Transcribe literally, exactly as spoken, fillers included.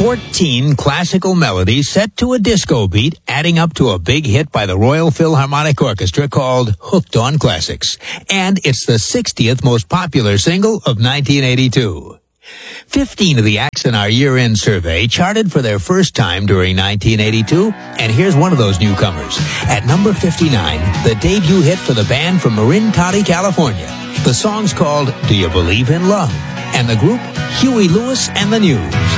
fourteen classical melodies set to a disco beat, adding up to a big hit by the Royal Philharmonic Orchestra called Hooked on Classics. And it's the sixtieth most popular single of nineteen eighty-two. Fifteen of the acts in our year-end survey charted for their first time during nineteen eighty-two, and here's one of those newcomers. At number fifty-nine, the debut hit for the band from Marin County, California. The song's called Do You Believe in Love? And the group, Huey Lewis and the News.